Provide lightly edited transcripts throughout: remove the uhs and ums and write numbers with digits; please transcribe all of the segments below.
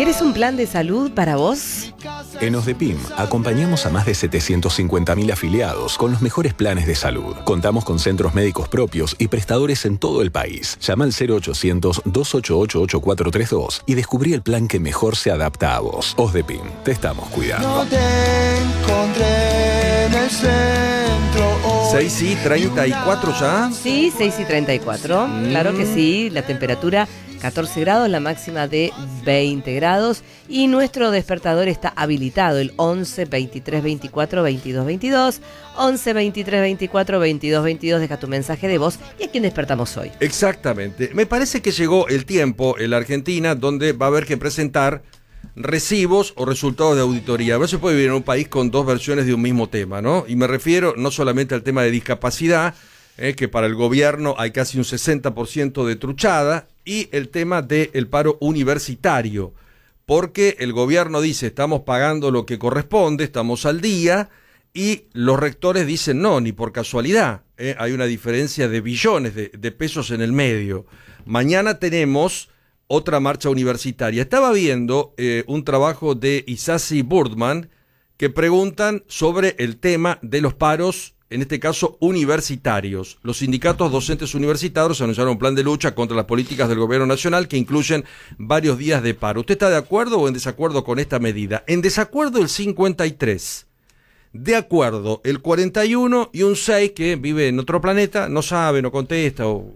¿Querés un plan de salud para vos? En OSDEPIM acompañamos a más de 750.000 afiliados con los mejores planes de salud. Contamos con centros médicos propios y prestadores en todo el país. Llama al 0800-288-8432 y descubrí el plan que mejor se adapta a vos. OSDEPIM, te estamos cuidando. No te encontré en el centro hoy. 6:34 ya. Sí, 6:34. Claro que sí, la temperatura 14 grados, la máxima de 20 grados y nuestro despertador está habilitado, el 11 23 24 22 22, 11 23 24 22 22, deja tu mensaje de voz y a quién despertamos hoy. Exactamente. Me parece que llegó el tiempo en la Argentina donde va a haber que presentar recibos o resultados de auditoría. No se puede vivir en un país con dos versiones de un mismo tema, ¿no? Y me refiero no solamente al tema de discapacidad, que para el gobierno hay casi un 60% de truchada, y el tema del paro universitario, porque el gobierno dice estamos pagando lo que corresponde, estamos al día, y los rectores dicen no, ni por casualidad, hay una diferencia de billones de pesos en el medio. Mañana tenemos otra marcha universitaria. Estaba viendo un trabajo de Isasi Burdman que preguntan sobre el tema de los paros, en este caso universitarios. Los sindicatos docentes universitarios anunciaron un plan de lucha contra las políticas del gobierno nacional que incluyen varios días de paro. ¿Usted está de acuerdo o en desacuerdo con esta medida? En desacuerdo el 53%, de acuerdo el 41% y un 6% que vive en otro planeta, no sabe, no contesta o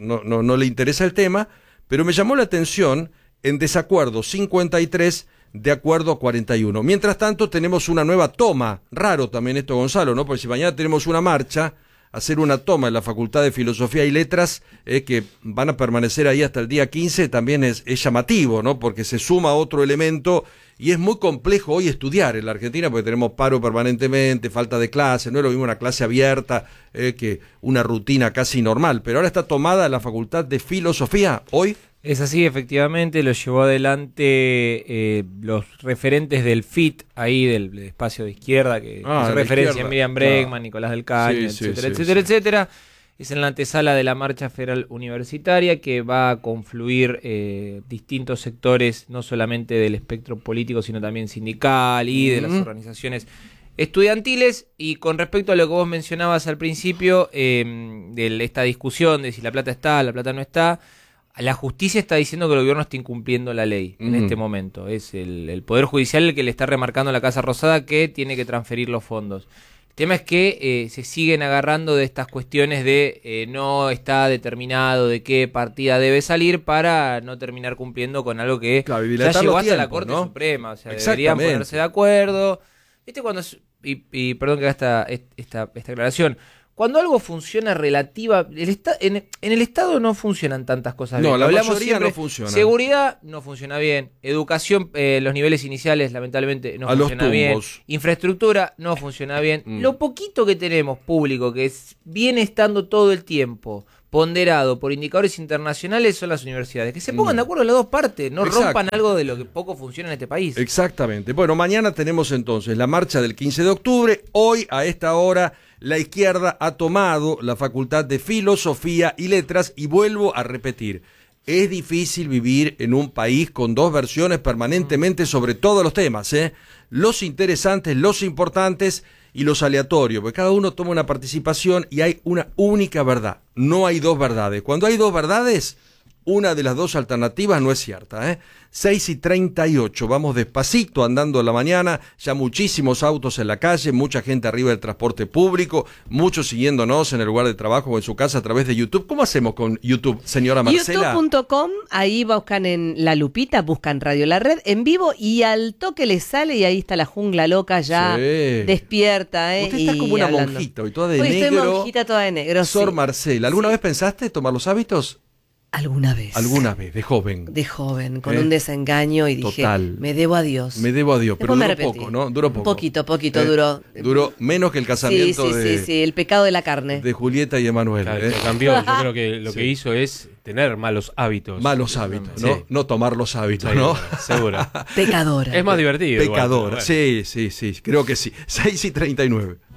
no le interesa el tema, pero me llamó la atención en desacuerdo 53%, de acuerdo 41%. Mientras tanto tenemos una nueva toma, raro también esto, Gonzalo, ¿no? Porque si mañana tenemos una marcha, hacer una toma en la Facultad de Filosofía y Letras, que van a permanecer ahí hasta el día 15, también es llamativo, ¿no? Porque se suma otro elemento y es muy complejo hoy estudiar en la Argentina porque tenemos paro permanentemente, falta de clase, no es lo mismo una clase abierta que una rutina casi normal, pero ahora está tomada la Facultad de Filosofía hoy. Es así, efectivamente, lo llevó adelante los referentes del FIT, ahí del espacio de izquierda, que hace referencia a Miriam Bregman, Nicolás del Caño, etcétera. Es en la antesala de la marcha federal universitaria que va a confluir distintos sectores, no solamente del espectro político, sino también sindical y de las organizaciones estudiantiles. Y con respecto a lo que vos mencionabas al principio, de esta discusión de si la plata está, la plata no está, la justicia está diciendo que el gobierno está incumpliendo la ley en este momento. Es el Poder Judicial el que le está remarcando a la Casa Rosada que tiene que transferir los fondos. El tema es que se siguen agarrando de estas cuestiones de no está determinado de qué partida debe salir para no terminar cumpliendo con algo que ya llegó hasta la Corte Suprema. O sea, deberían ponerse de acuerdo. ¿Viste cuando y perdón que haga esta aclaración. Cuando algo funciona relativa, en el Estado no funcionan tantas cosas bien. No, la Hablamos mayoría siempre, no funciona. Seguridad no funciona bien. Educación, los niveles iniciales, lamentablemente, no funciona bien. Infraestructura no funciona bien. Lo poquito que tenemos público, que viene estando todo el tiempo ponderado por indicadores internacionales, son las universidades. Que se pongan de acuerdo las dos partes, no rompan algo de lo que poco funciona en este país. Exactamente. Bueno, mañana tenemos entonces la marcha del 15 de octubre. Hoy, a esta hora, la izquierda ha tomado la Facultad de Filosofía y Letras y vuelvo a repetir, es difícil vivir en un país con dos versiones permanentemente sobre todos los temas, los interesantes, los importantes y los aleatorios, porque cada uno toma una participación y hay una única verdad, no hay dos verdades. Cuando hay dos verdades, una de las dos alternativas no es cierta, 6:38, vamos despacito andando en la mañana, ya muchísimos autos en la calle, mucha gente arriba del transporte público, muchos siguiéndonos en el lugar de trabajo o en su casa a través de YouTube. ¿Cómo hacemos con YouTube, señora Marcela? YouTube.com, ahí buscan en la lupita, buscan Radio La Red en vivo y al toque les sale y ahí está la jungla loca ya despierta. Usted está como una monjita hoy toda de negro. Estoy monjita toda de negro, Sor Marcela, ¿alguna vez pensaste tomar los hábitos? Alguna vez, de joven. De joven, con un desengaño y dije, me debo a Dios. Me debo a Dios, pero duró poco, ¿no? Duró poco. Poquito duró. Duró menos que el casamiento sí, el pecado de la carne. De Julieta y Emanuel. Cambió, yo creo que lo que hizo es tener malos hábitos. Malos hábitos, ¿no? No tomar los hábitos, ¿no? Seguro. Pecadora. Es más divertido. Pecadora, igual, bueno. Sí, creo que sí. 6:39.